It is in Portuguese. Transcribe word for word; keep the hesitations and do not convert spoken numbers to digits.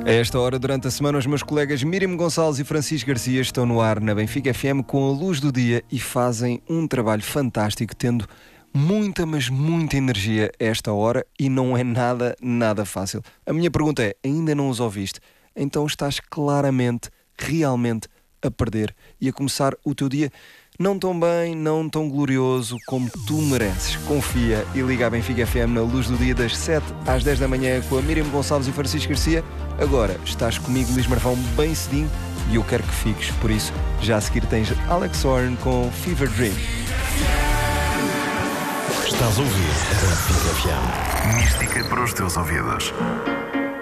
A esta hora, durante a semana, os meus colegas Miriam Gonçalves e Francisco Garcia estão no ar na Benfica F M com a luz do dia e fazem um trabalho fantástico, tendo muita, mas muita energia a esta hora e não é nada, nada fácil. A minha pergunta é, ainda não os ouviste? Então estás claramente, realmente a perder e a começar o teu dia não tão bem, não tão glorioso como tu mereces. Confia e liga à Benfica F M na luz do dia das sete às dez da manhã com a Miriam Gonçalves e Francisco Garcia. Agora estás comigo, Luís Marvão, bem cedinho e eu quero que fiques. Por isso, já a seguir tens Alex Horn com Fever Dream. Estás a ouvir a Benfica F M. Mística para os teus ouvidos.